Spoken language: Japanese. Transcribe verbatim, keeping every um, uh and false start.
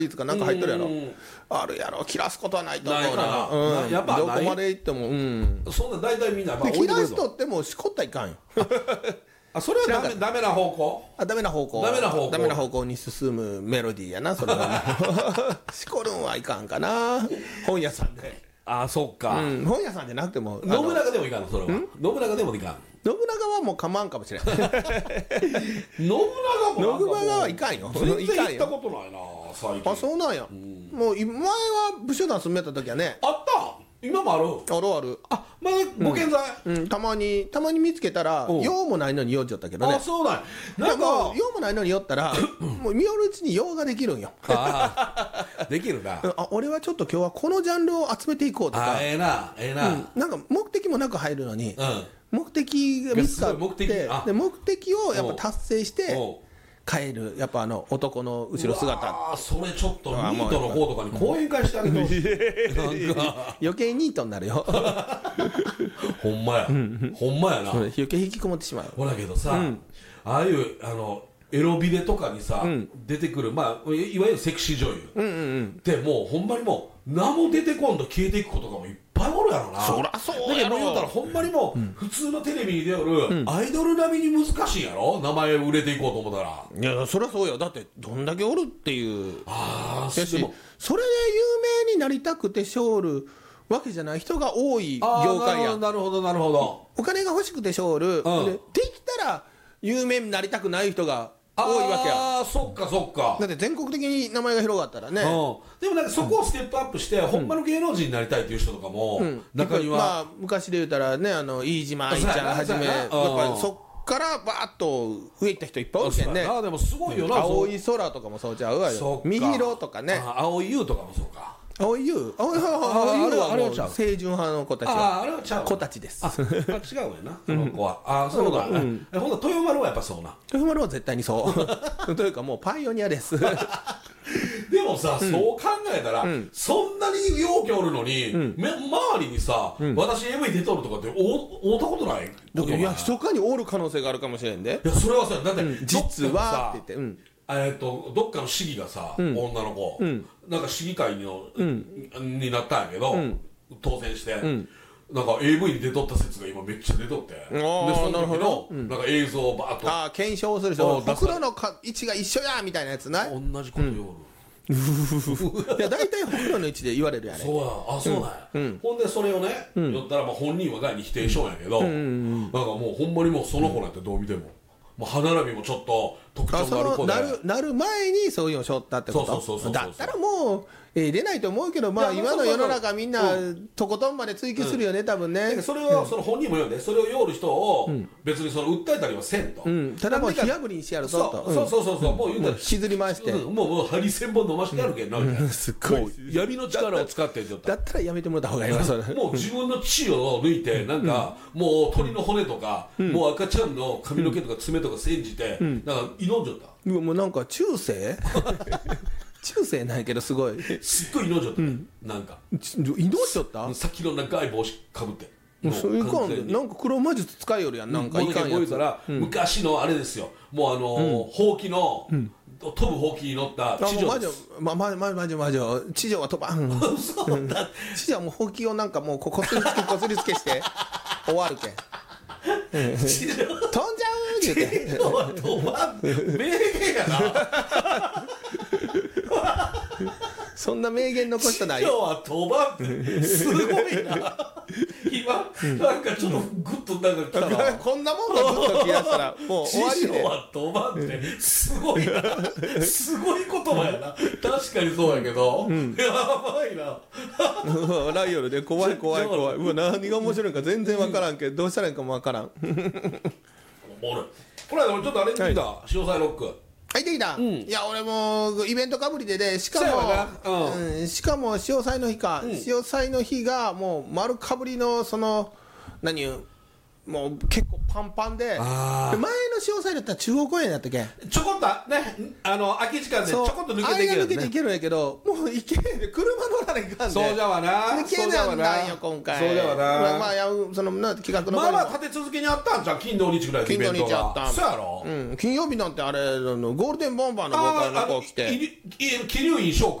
いつかなんか入っとるやろ。 うんあるやろ。切らすことはないと思うないかな。 なうん、 やっぱないどこまで行っても、うん。 そんな大体みんなまあで置いてくれるぞ切らすとってもしこったらいかんよ。 あそれはダ知らんかメダメな方向あ、ダメな方向。 ダメな方向ダメな方向に進むメロディーやな、それは。しこるんはいかんかな。本屋さんで。 あそっか、 うん、本屋さんじゃなくても。 信長でもいかんのそれは信長でもいかん信長はもう構わんかもしれない。 信長もなん信長はいかんよ。 全然いかんよ。 行ったことないな最近あ、そうなんや。もう前は武将団住めた時はね。 あった今もあるあるある。 あまだご健在、 うん、たまにたまに見つけたらおう用もないのに用っちゃったけどね。 あそうなんやなでんかも用もないのに寄ったらもう見よるうちに用ができるんよ。 あーできるなあ、俺はちょっと今日はこのジャンルを集めていこうとかあ、ええなええな、 うん、なんか目的もなく入るのに、 うん目的が見つかっすごい目的てあで目的をやっぱ達成しておう帰る、やっぱあの男の後ろ姿ああそれちょっとニあもうートの方とかに講演会してあげてほしいなんか余計ニートになるよ。 ほんまやほんまやな余計引きこもってしまう。 ほらけどさ、ああいうあのエロビデとかにさ、出てくる、まあ、いいわゆるセクシー女優、でもうほんまにもう名も出てこんと消えていくことがもういっぱいおるやろな。 そらそうやろ。 だけどもう言うたらほんまにもう、普通のテレビに出よる、アイドル並みに難しいんやろ名前売れていこうと思ったら。 いやそりゃそうよ。だってどんだけおるっていう。 ああやしでもそれで有名になりたくてしょおるわけじゃない人が多いあー業界やん。 なるほどなるほど。 お金が欲しくてしょおる、 うんでできたら有名になりたくない人が多いわけや。 ああそっかそっか。 だって全国的に名前が広がったらね、 うん、でもなんかそこをステップアップして、ほんまの芸能人になりたいっていう人とかも、中には、 まあ、昔で言うたらね、あの飯島愛ちゃんはじめ、やっそうやなそうやなぱりそっからバーッと上行った人いっぱいおるけんね。 あでもすごいよな、 青い空とかもそうちゃうわよ。 そっかみひろとかね。 あ青い優とかもそうか。 青い優青い優はもうあれはちゃう清純派の子たちあはあれはちゃう子たちです。 ああ違うやなその子は、あそうか、うんほんと豊丸はやっぱそうな。 豊丸は絶対にそうというかもうパイオニアです。 でもさ、そう考えたら、そんなに陽気おるのに、め周りにさ、私 エムイ 出とるとかってお会ったことないことないいや密かにおる可能性があるかもしれんで。 いやそれはさだって、 実どっかのさはって言って、うんえー、とどっかの市議がさ、女の子、なんか市議会の、になったんやけど、当選して、なんか エーブイ に出とった説が今めっちゃ出とって、でその時なるほどのなんか映像をバーッと、 ああ検証する人うんほくろのか位置が一緒やみたいなやつない。 同じこと言おる、 いや大体ほくろの位置で言われるやね。 そうやあそうなんや、ほんでそれをね、言ったらまあ本人は概に否定しようんやけど、なんかもうほんまにもうその子なんてどう見ても、もう歯並びもちょっと特徴あそのある子で、 のなるなる前にそういうのを背負ったってこそうそうそうそうそうとだったらもう、えー出ないと思うけど、まあいや今の世の中そうそうそうみんなとことんまで追求するよね、多分ねだから。それをその本人も言うんで、それを用る人を別にその訴えたりはせんと、 うん、ただもう火あぶりにしてやるぞと。 そうそうそうそうそう、もう言うたら引きずり回して、 うんもうもう針千本飲ましてやるけんな、みたいなすっごいもう槍の力を使ってって言ったらだったらやめてもらった方がいいわそれ。 もう自分の血を抜いて、なんか、もう鳥の骨とか、もう赤ちゃんの髪の毛とか爪とか煎じて、なんか挑んじゃった。 うわもうなんか中世中世ないけどすごいすっごい挑んじゃったね、なんか。 ち祈っちゃった。 先の長い帽子かぶって。 もうそういかんで完全になんか黒魔術使いよるやん、なんかいかんやつもう一回覚えたら、昔のあれですよ、もうあのー、ほうきの、飛ぶほうきに乗ったあも地上でう魔女す。 ままま魔女魔女地上は飛ばんそうだ地上はもうほうきをなんかもうここすりつけこすりつけして終わるけん地上飛んじゃう言うて地上は飛ばん名言やな。 そんな名言残したない地上は飛ばんってすごいな。今なんかちょっとグッとなんか来たな。 こんなもんがずっと気がしたらもう終わり地上では飛ばんってすごいな。すごい言葉やな。確かにそうやけど、やばいな。 ライオルで怖い怖い怖いうわ何が面白いか全然分からんけどどうしたらいいかも分からん。 俺これ俺ちょっとあれ見た、潮騒ロック。 入ってきた、いや俺もイベントかぶりでねしかそうやも、 なうんうんしかも潮祭の日か、潮祭の日がもう丸かぶりのその何言うもう結構パンパンで、 あーで前の潮騒だったら中央公園やったっけ、 ちょこっとねあの空き時間でちょこっと抜けていける間抜けていね。 けるんやけど、もう行けへんで車乗らないかんで、 そうじゃわな。 抜けなんだよ今回。 そうじゃわな。 まあまあやうそのな企画のまあまあ場にも立て続けにあったんじゃん、金土日ぐらいでイベント金土日あったが。そうやろ。 うん、金曜日なんてあれあのゴールデンボンバーのボーカルの子来て。 いい桐生院翔